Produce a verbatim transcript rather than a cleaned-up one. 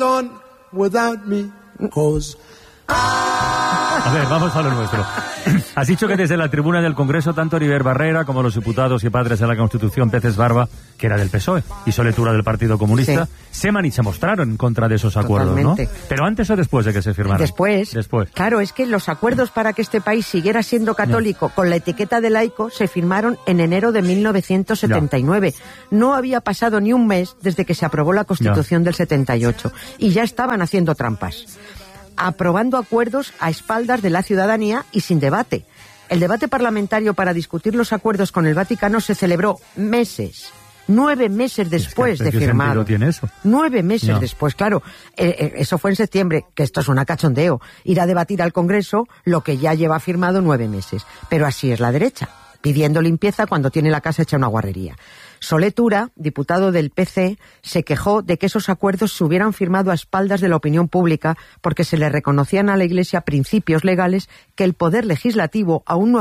done without me, 'cause A ver, vamos a lo nuestro. Has dicho que desde la tribuna del Congreso, tanto Heribert Barrera como los diputados y padres de la Constitución, Peces Barba, que era del P S O E, y Soletura del Partido Comunista, sí, se man y se mostraron en contra de esos acuerdos, Totalmente. ¿no? Pero antes o después de que se firmaran. Después. Después. Claro, es que los acuerdos para que este país siguiera siendo católico no. con la etiqueta de laico se firmaron en enero de mil novecientos setenta y nueve. Ya. No había pasado ni un mes desde que se aprobó la Constitución ya. del setenta y ocho. Y ya estaban haciendo trampas, aprobando acuerdos a espaldas de la ciudadanía y sin debate. El debate parlamentario para discutir los acuerdos con el Vaticano se celebró meses, nueve meses después es que, de firmar. ¿Qué sentido tiene eso? Nueve meses no. después, claro. Eh, eh, eso fue en septiembre, que esto es una cachondeo. Ir a debatir al Congreso lo que ya lleva firmado nueve meses. Pero así es la derecha, pidiendo limpieza cuando tiene la casa hecha una guarrería. Soletura, diputado del P C, se quejó de que esos acuerdos se hubieran firmado a espaldas de la opinión pública porque se le reconocían a la Iglesia principios legales que el poder legislativo aún no